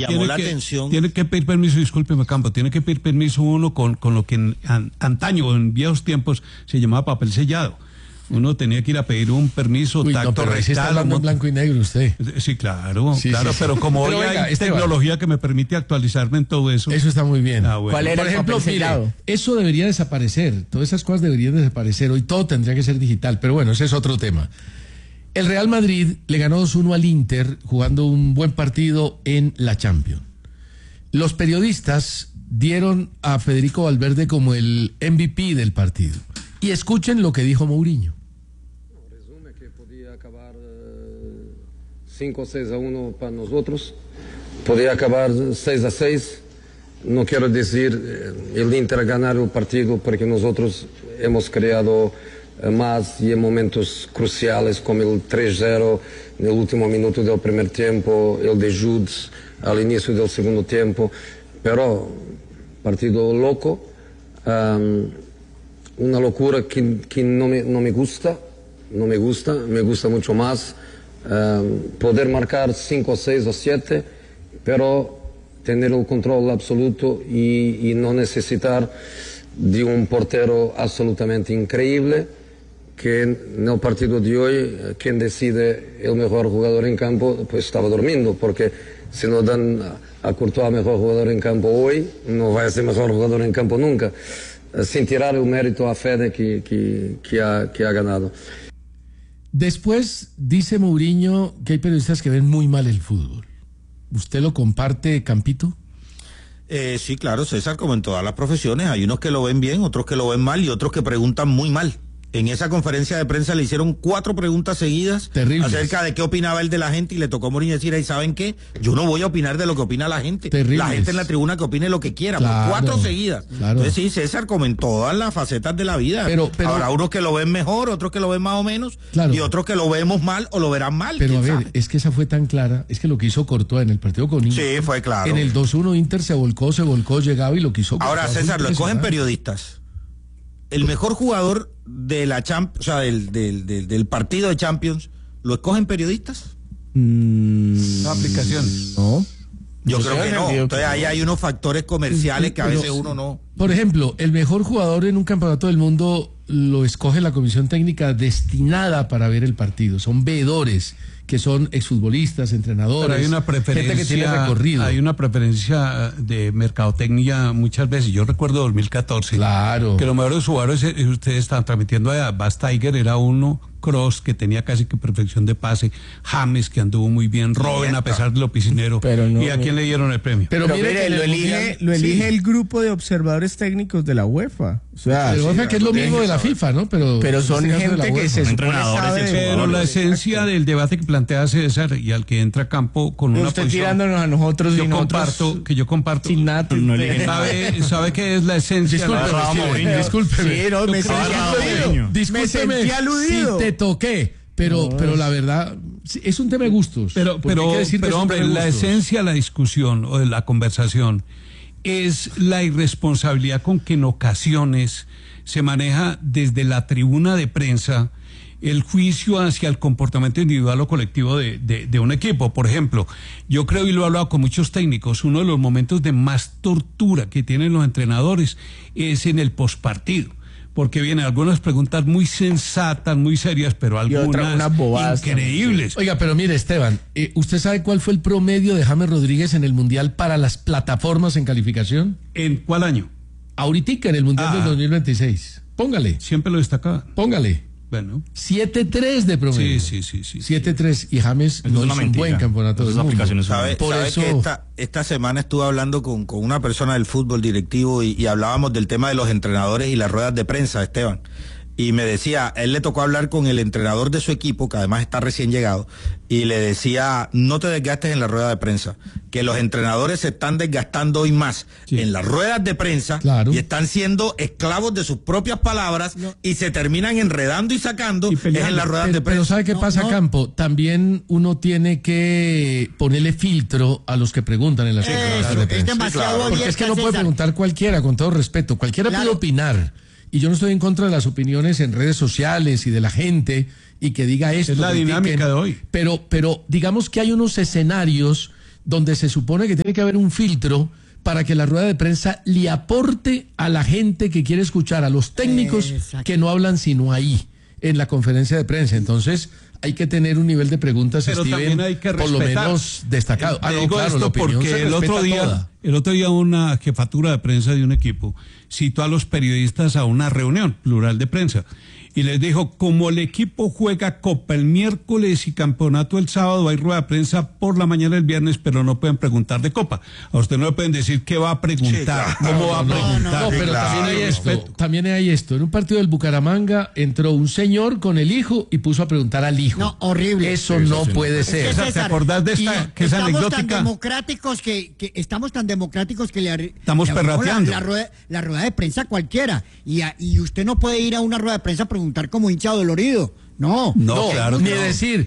llamó la atención. Tiene que pedir permiso, discúlpeme, Campo, tiene que pedir permiso uno con lo que antaño, en viejos tiempos, se llamaba papel sellado. Uno tenía que ir a pedir un permiso, tacto rectal. Está hablando en blanco y negro usted. Sí, claro, pero como hoy hay tecnología que me permite actualizarme en todo eso. Eso está muy bien. Bueno. ¿Cuál era, por ejemplo, mire, eso debería desaparecer. Todas esas cosas deberían desaparecer. Hoy todo tendría que ser digital, pero bueno, ese es otro tema. El Real Madrid le ganó 2-1 al Inter jugando un buen partido en la Champions. Los periodistas dieron a Federico Valverde como el MVP del partido. Y escuchen lo que dijo Mourinho. Resume que podía acabar 5-6-1 para nosotros, podía acabar 6-6. No quiero decir el Inter ganar el partido porque nosotros hemos creado más y en momentos cruciales como el 3-0 en el último minuto del primer tiempo, el de Jude al inicio del segundo tiempo, pero partido loco. Una locura que no me gusta, me gusta mucho más poder marcar 5, 6 o 7, pero tener el control absoluto y no necesitar de un portero absolutamente increíble, que en el partido de hoy, quien decide el mejor jugador en campo, pues estaba durmiendo, porque si no dan a Courtois mejor jugador en campo hoy, no va a ser mejor jugador en campo nunca. Sin tirar el mérito a Fede que ha ganado. Después dice Mourinho que hay periodistas que ven muy mal el fútbol. ¿Usted lo comparte, Campito? Sí, claro, César, como en todas las profesiones, hay unos que lo ven bien, otros que lo ven mal y otros que preguntan muy mal. En esa conferencia de prensa le hicieron 4 preguntas seguidas acerca de qué opinaba él de la gente y le tocó a Mourinho decir, ahí saben qué, yo no voy a opinar de lo que opina la gente. La gente en la tribuna que opine lo que quiera, claro, 4 seguidas. Claro. Entonces sí, César, como en todas las facetas de la vida, pero habrá unos que lo ven mejor, otros que lo ven más o menos, claro, y otros que lo vemos mal o lo verán mal. Pero a ver, es que esa fue tan clara, es que lo que hizo Courtois en el partido con Inter. Sí, fue claro. En el 2-1 Inter se volcó, llegaba y lo quiso. Ahora, César, lo escogen periodistas. El mejor jugador de la Champions, o sea, del partido de Champions, ¿lo escogen periodistas? No, aplicación. No. Yo creo que no. Entonces ahí hay unos factores comerciales que a veces uno no. Por ejemplo, el mejor jugador en un campeonato del mundo lo escoge la comisión técnica destinada para ver el partido. Son veedores que son exfutbolistas, entrenadores, pero hay una preferencia, gente que tiene recorrido. Hay una preferencia de mercadotecnia muchas veces. Yo recuerdo 2014. Claro. Que los mejores jugadores, ustedes estaban transmitiendo a Bas Tiger, era uno, Kroos, que tenía casi que perfección de pase, James, que anduvo muy bien, Robben, a pesar de lo piscinero. No, ¿y a quién le dieron el premio? Pero mire, lo elige el grupo de observadores técnicos de la UEFA. O sea, la UEFA, que es lo mismo de la FIFA, ¿no? Pero son gente que se supone sabe. Pero la esencia del debate que plantea César y al que entra a campo con una usted posición, tirándonos a nosotros yo comparto sin nada. ¿Sabe qué es la esencia? Discúlpeme. Me sentí aludido. Si te toqué, pero la verdad es un tema de gustos. Pero hombre, la esencia de la discusión o de la conversación es la irresponsabilidad con que en ocasiones se maneja desde la tribuna de prensa el juicio hacia el comportamiento individual o colectivo de un equipo. Por ejemplo, yo creo, y lo he hablado con muchos técnicos, uno de los momentos de más tortura que tienen los entrenadores es en el postpartido, porque vienen algunas preguntas muy sensatas, muy serias, pero algunas increíbles. Oiga, pero mire, Esteban, ¿usted sabe cuál fue el promedio de James Rodríguez en el Mundial para las plataformas en calificación? ¿En cuál año? Ahoritica, en el Mundial del 2026. Póngale. Siempre lo destacaba. Póngale. Bueno. 7-3 de promedio. Sí. 7-3, y James no hizo un buen campeonato del mundo. ¿Sabe que esta semana estuve hablando con una persona del fútbol directivo y hablábamos del tema de los entrenadores y las ruedas de prensa, Esteban? Y me decía, él le tocó hablar con el entrenador de su equipo, que además está recién llegado, y le decía, no te desgastes en la rueda de prensa, que los entrenadores se están desgastando hoy más en las ruedas de prensa, y están siendo esclavos de sus propias palabras y se terminan enredando y sacando en las ruedas de prensa. Pero ¿sabe qué pasa, Campo? También uno tiene que ponerle filtro a los que preguntan en las ruedas de prensa. Es demasiado porque es que no puede preguntar cualquiera, con todo respeto. Cualquiera puede opinar. Y yo no estoy en contra de las opiniones en redes sociales y de la gente y que diga esto. Es la dinámica de hoy. Pero digamos que hay unos escenarios donde se supone que tiene que haber un filtro para que la rueda de prensa le aporte a la gente que quiere escuchar, a los técnicos que no hablan sino ahí, en la conferencia de prensa. Entonces, hay que tener un nivel de preguntas, pero Steven, hay que por lo menos destacado. Digo claro, esto porque el otro día una jefatura de prensa de un equipo citó a los periodistas a una reunión plural de prensa y les dijo, como el equipo juega Copa el miércoles y campeonato el sábado, hay rueda de prensa por la mañana el viernes, pero no pueden preguntar de Copa. A usted no le pueden decir qué va a preguntar, cómo va a preguntar. No, pero también hay esto. En un partido del Bucaramanga entró un señor con el hijo y puso a preguntar al hijo. No, horrible. Eso no puede ser. ¿Te acordás de esta que es anecdótica? Estamos tan democráticos que estamos perrateando. La rueda de prensa cualquiera. Y usted no puede ir a una rueda de prensa a preguntar como hincha dolorido. No, claro, ni decir,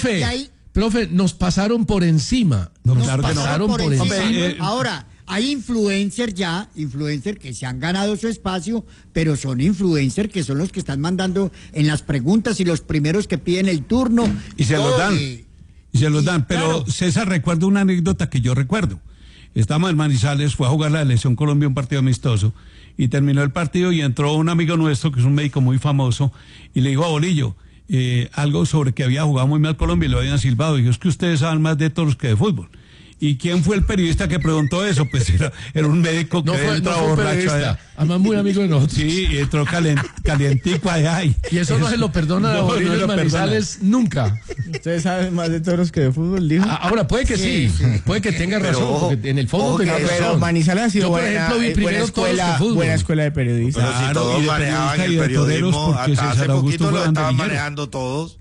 profe, nos pasaron por encima. Nos pasaron por encima. Ahora, hay influencers que se han ganado su espacio, pero son influencers que son los que están mandando en las preguntas y los primeros que piden el turno. Y se los dan. Y se los dan. Pero claro. César, recuerdo una anécdota que yo recuerdo. Estábamos en Manizales, fue a jugar la Selección Colombia, un partido amistoso, y terminó el partido y entró un amigo nuestro, que es un médico muy famoso, y le dijo a Bolillo algo sobre que había jugado muy mal Colombia y lo habían silbado. Y dijo, es que ustedes saben más de toros que de fútbol. ¿Y quién fue el periodista que preguntó eso? Pues era un médico que entró borracho allá. Además, muy amigo de nosotros. Sí, entró calientico allá. Y eso no se lo perdona a Bolillo Manizales nunca. Ustedes saben más de toros que de fútbol, dijo. Ahora, puede que sí. Puede que tenga razón, porque en el fondo tenga razón. Pero Manizales ha sido por ejemplo, vi primero buena escuela de periodistas. Pero si todos manejaban el periodismo, hasta hace poquito lo estaban manejando todos.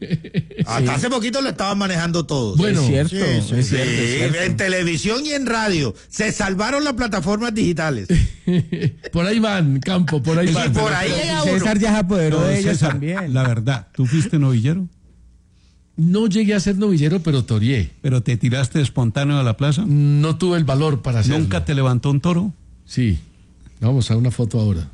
Hasta hace poquito lo estaban manejando todos. Bueno, es cierto, es cierto. En televisión y en radio se salvaron las plataformas digitales. Por ahí van, Campo, por ahí van. Por ahí César ya se apoderó de ellos también. La verdad, ¿tú fuiste novillero? No llegué a ser novillero, pero toreé. ¿Pero te tiraste espontáneo a la plaza? No tuve el valor para hacerlo. ¿Nunca te levantó un toro? Sí. Vamos a una foto ahora.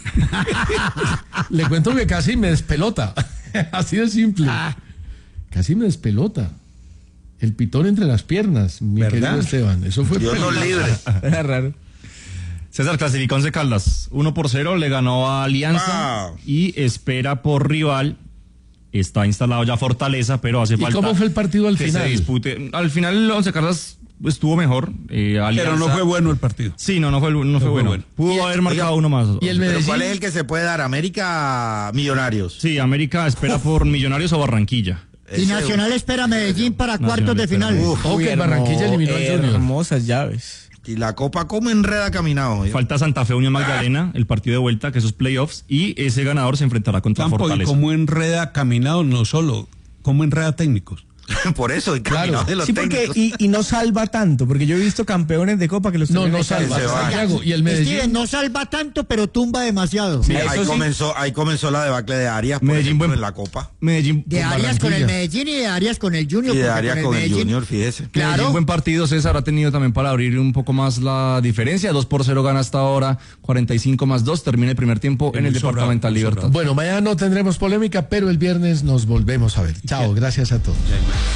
Le cuento que casi me despelota. Así de simple. Casi me despelota. El pitón entre las piernas, mi querido Esteban. Eso fue Dios nos libre. Era raro. César clasificó Once Caldas 1-0, le ganó a Alianza y espera por rival. Está instalado ya Fortaleza, pero hace falta. ¿Y cómo fue el partido al final? Se dispute. Al final Once Caldas estuvo mejor. Alianza, pero no fue bueno el partido. Sí, no fue bueno. Pudo haber marcado uno más. ¿Y el Medellín? ¿Pero cuál es el que se puede dar? ¿América Millonarios? Sí, América espera por Millonarios o Barranquilla. Y Nacional espera Medellín para cuartos de final. Que Barranquilla eliminó al Junior. Hermosas llaves. Y la Copa como enreda caminado. Falta Santa Fe Unión Magdalena, el partido de vuelta, que esos playoffs, y ese ganador se enfrentará contra Fortaleza. Y como enreda caminado, no solo, como enreda técnicos. Por eso, el camino de los técnicos. Y no salva tanto, porque yo he visto campeones de Copa que los no salva. Santiago, y el Medellín Steven, no salva tanto, pero tumba demasiado. Sí, ahí comenzó la debacle de Arias, por ejemplo, en la Copa. De Arias con el Medellín y de Arias con el Junior. Y de Arias con el Junior, fíjese. Claro. Medellín, buen partido, César, ha tenido también para abrir un poco más la diferencia. 2-0 gana hasta ahora, 45+2, termina el primer tiempo en el Departamental Libertad. Bueno, mañana no tendremos polémica, pero el viernes nos volvemos a ver. Chao, gracias a todos.